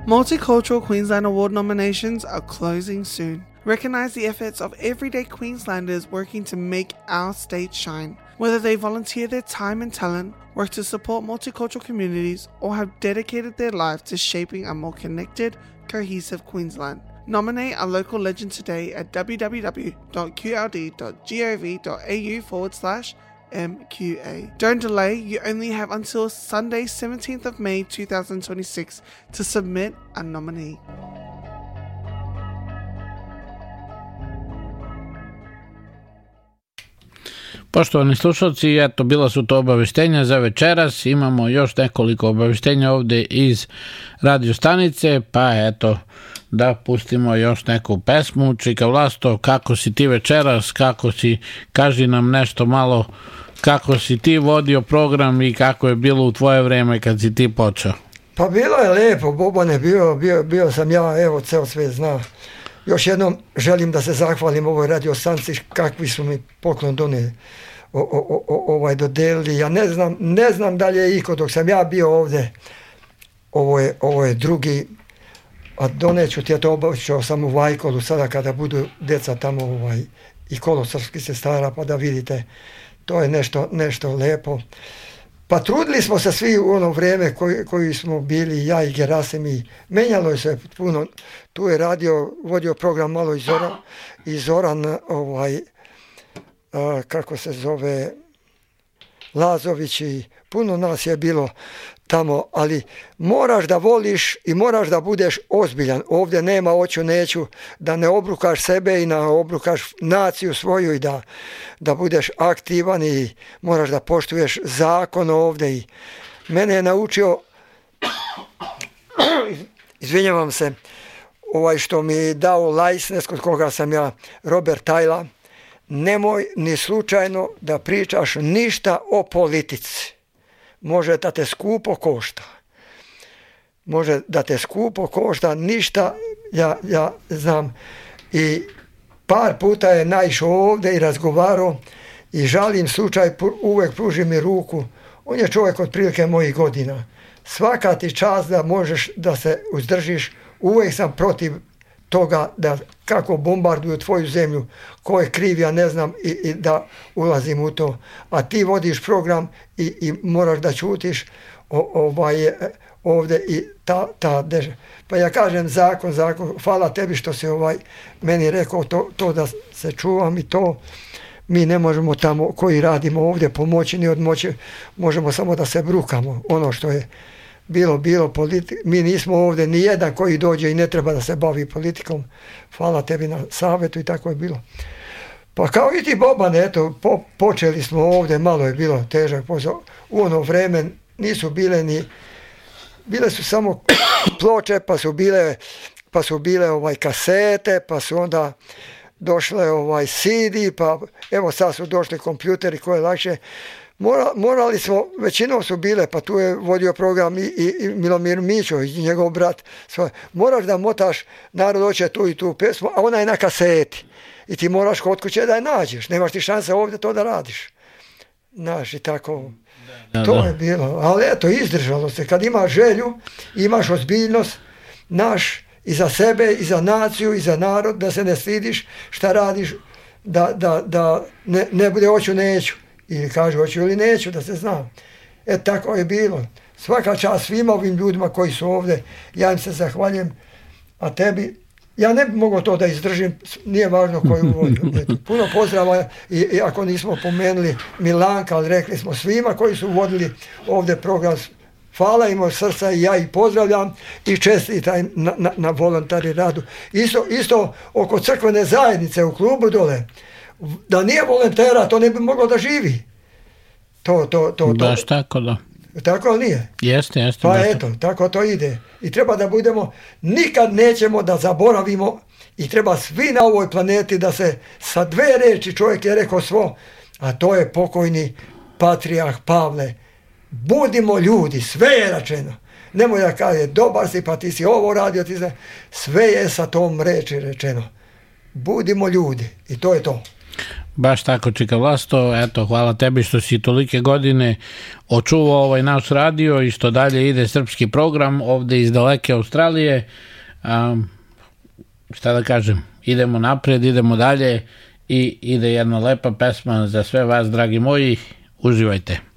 Multicultural Queensland Award nominations are closing soon. Recognise the efforts of everyday Queenslanders working to make our state shine. Whether they volunteer their time and talent, work to support multicultural communities, or have dedicated their life to shaping a more connected, cohesive Queensland. Nominate a local legend today at www.qld.gov.au/MQA. Don't delay, you only have until Sunday 17th of May 2026 to submit a nominee. Poštovani slušalci, eto, bila su to obaveštenja za večeras. Imamo još nekoliko obaveštenja ovdje iz radio stanice, pa eto, da pustimo još neku pesmu. Čika Vlasto, kako si ti večeras, kako si, kaži nam nešto malo, kako si ti vodio program i kako je bilo u tvoje vrijeme kad si ti počeo. Pa bilo je lijepo, Bobane, bio sam ja, evo, ceo sve zna. Još jednom želim da se zahvalim ovoj radio stanici kakvi su mi poklon donijeli, dodelili. Ja ne znam da li je iko dok sam ja bio ovdje, ovo je drugi, a doneću ti ja to obavićao sam u Vajkolu sada kada budu djeca tamo i kolo srpskih sestara pa da vidite, to je nešto lijepo. Pa trudili smo se svi u ono vrijeme koji smo bili, ja i Gerasim, i menjalo je se puno. Tu je vodio program malo i Zoran, kako se zove, Lazović, i puno nas je bilo tamo, ali moraš da voliš i moraš da budeš ozbiljan. Ovdje nema oću neću, da ne obrukaš sebe i ne obrukaš naciju svoju i da budeš aktivan i moraš da poštuješ zakon ovdje. I mene je naučio, izvinjavam se, što mi je dao lajsnes kod koga sam ja, Robert Tajla, nemoj ni slučajno da pričaš ništa o politici. Može da te skupo košta. Ništa, ja znam. I par puta je naišao ovdje i razgovarao i žalim slučaj, uvijek pruži mi ruku. On je čovjek otprilike mojih godina. Svaka ti čast da možeš da se uzdržiš. Uvijek sam protiv toga da kako bombarduju tvoju zemlju, ko je kriv, ja ne znam, i da ulazim u to. A ti vodiš program i moraš da ćutiš ovdje i ta drža. Pa ja kažem zakon, hvala tebi što si meni rekao to da se čuvam i to. Mi ne možemo tamo koji radimo ovdje pomoći ni odmoći, možemo samo da se brukamo. Ono što je bilo mi nismo ovdje ni jedan koji dođe i ne treba da se bavi politikom. Hvala tebi na savjetu i tako je bilo. Pa kao i ti Boban, eto, počeli smo ovdje, malo je bilo težak posao. U ono vrijeme nisu bile su samo ploče, pa su bile kasete, pa su onda došle CD, pa evo sad su došli kompjuteri koje je lakše. Morali smo, većinom su bile, pa tu je vodio program i Milomir Mićo i njegov brat. Moraš da motaš, narod hoće tu i tu pesmu, a ona je na kaseti. I ti moraš kod kuće da je nađeš. Nemaš ti šanse ovdje to da radiš. Znaš, i tako. To je bilo. Ali eto, izdržalo se. Kad imaš želju, imaš ozbiljnost, naš, i za sebe, i za naciju, i za narod, da se ne stidiš šta radiš, da ne bude hoću neću. Ili kažu hoću ili neću, da se zna. Tako je bilo. Svaka čast svima ovim ljudima koji su ovdje. Ja im se zahvaljujem. A tebi, ja ne bi mogao to da izdržim, nije važno koju vodio. Puno pozdrava i ako nismo pomenuli Milanka, ali rekli smo svima koji su vodili ovdje program. Hvala im od srca i ja ih pozdravljam i čestitaj na volontari radu. Isto oko crkvene zajednice u klubu dole. Da nije volontera, to ne bi moglo da živi. Baš tako, da. Tako ali nije? Jeste. Pa eto, tako to ide. I treba da budemo, nikad nećemo da zaboravimo i treba svi na ovoj planeti da se sa dve reči, čovjek je rekao svo, a to je pokojni patrijarh Pavle. Budimo ljudi, sve je rečeno. Nemoj da kaže, dobar si pa ti si ovo radio, sve je sa tom reči rečeno. Budimo ljudi i to je to. Baš tako, Čika Vlasto, eto, hvala tebi što si tolike godine očuvao ovaj naš radio i što dalje ide srpski program ovde iz daleke Australije. Šta da kažem, idemo napred, idemo dalje i ide jedna lepa pesma za sve vas, dragi moji, uživajte.